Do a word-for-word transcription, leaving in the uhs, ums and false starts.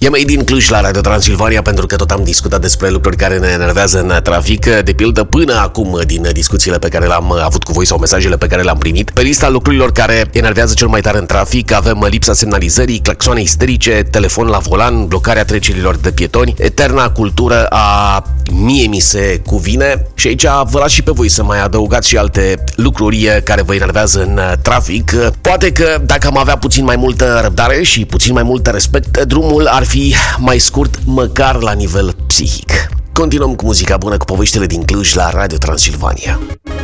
E mai din Cluj la Radio Transilvania, pentru că tot am discutat despre lucruri care ne enervează în trafic. De pildă, până acum, din discuțiile pe care le-am avut cu voi sau mesajele pe care le-am primit, pe lista lucrurilor care enervează cel mai tare în trafic avem lipsa semnalizării, claxoane isterice, telefon la volan, blocarea trecerilor de pietoni, eterna cultură a mie mi se cuvine. Și aici vă las și pe voi să mai adăugați și alte lucruri care vă enervează în trafic. Poate că dacă am avea puțin mai multă răbdare și puțin mai mult respect, drumul ar fi mai scurt, măcar la nivel psihic. Continuăm cu muzica bună, cu poveștile din Cluj la Radio Transilvania.